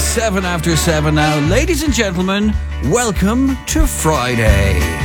7 after 7 now. Ladies and gentlemen, welcome to Friday.